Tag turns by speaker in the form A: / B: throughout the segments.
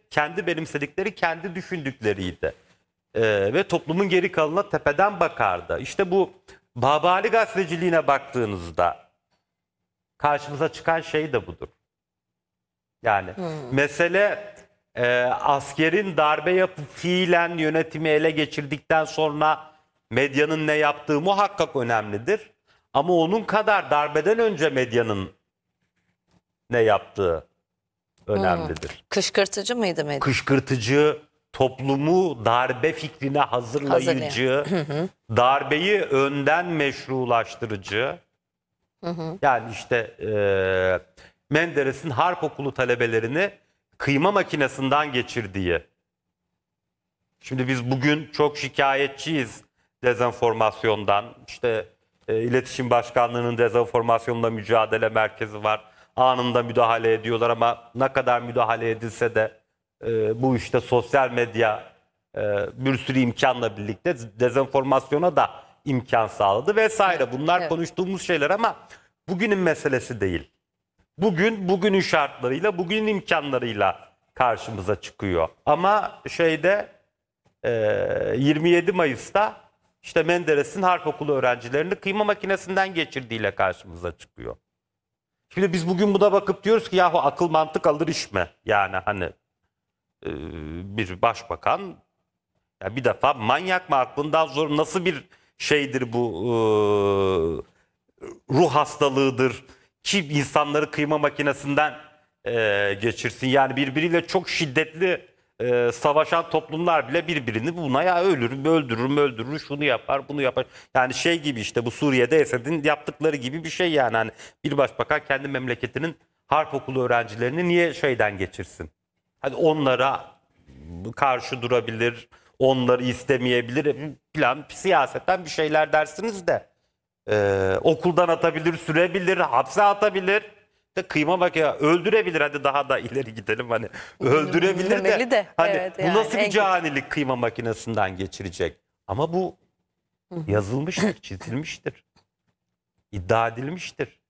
A: kendi benimsedikleri, kendi düşündükleriydi. Ve toplumun geri kalanına tepeden bakardı. İşte bu Babali gazeteciliğine baktığınızda karşımıza çıkan şey de budur. Yani mesele askerin darbe yapıp fiilen yönetimi ele geçirdikten sonra medyanın ne yaptığı muhakkak önemlidir. Ama onun kadar darbeden önce medyanın ne yaptığı önemlidir.
B: Kışkırtıcı mıydı medya?
A: Kışkırtıcı, toplumu darbe fikrine hazırlayıcı, darbeyi önden meşrulaştırıcı. Yani işte Menderes'in harp okulu talebelerini kıyma makinesinden geçirdiği. Şimdi biz bugün çok şikayetçiyiz dezenformasyondan. İşte İletişim Başkanlığı'nın dezenformasyonla mücadele merkezi var. Anında müdahale ediyorlar ama ne kadar müdahale edilse de bu işte sosyal medya bir sürü imkanla birlikte dezenformasyona da imkan sağladı vesaire. Bunlar konuştuğumuz şeyler ama bugünün meselesi değil. Bugünün şartlarıyla, bugünün imkanlarıyla karşımıza çıkıyor. Ama 27 Mayıs'ta işte Menderes'in harp okulu öğrencilerini kıyma makinesinden geçirdiğiyle karşımıza çıkıyor. Şimdi biz bugün buna bakıp diyoruz ki yahu akıl mantık alır iş mi? Yani hani bir başbakan ya bir defa manyak mı, aklından zor, nasıl bir şeydir bu, ruh hastalığıdır ki insanları kıyma makinesinden geçirsin. Yani birbiriyle çok şiddetli savaşan toplumlar bile birbirini buna ya öldürür, şunu yapar, bunu yapar. Yani şey gibi işte bu Suriye'de Esed'in yaptıkları gibi bir şey yani. Hani bir başbakan kendi memleketinin harp okulu öğrencilerini niye şeyden geçirsin? Hadi onlara karşı durabilir, onları istemeyebilir plan, siyasetten bir şeyler dersiniz de okuldan atabilir, sürebilir, hapse atabilir. De kıyma bak ya, öldürebilir, hadi daha da ileri gidelim, hani öldürebilir de hani
B: evet,
A: bu
B: yani
A: nasıl bir
B: en
A: canilik kıyma makinesinden geçirecek? Ama bu yazılmıştır, çizilmiştir, iddia edilmiştir.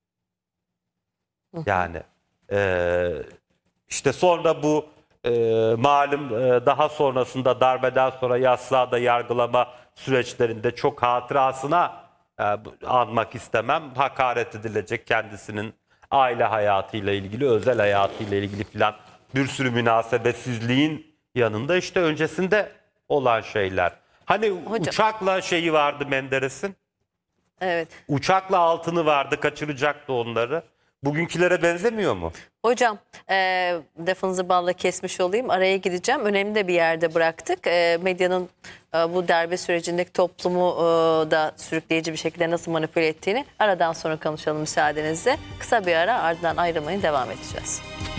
A: Yani işte sonra bu malum daha sonrasında darbeden sonra yassıada yargılama süreçlerinde çok hatırasına anmak istemem, hakaret edilecek kendisinin aile hayatıyla ilgili, özel hayatıyla ilgili filan bir sürü münasebetsizliğin yanında işte öncesinde olan şeyler. Hani uçakla şeyi vardı Menderes'in.
B: Evet.
A: Uçakla altını vardı, kaçıracaktı onları. Bugünkülere benzemiyor mu?
B: Hocam lafınızı balla kesmiş olayım. Araya gideceğim. Önemli de bir yerde bıraktık. Medyanın bu darbe sürecindeki toplumu da sürükleyici bir şekilde nasıl manipüle ettiğini aradan sonra konuşalım müsaadenizle. Kısa bir ara, ardından ayrılmayın, devam edeceğiz.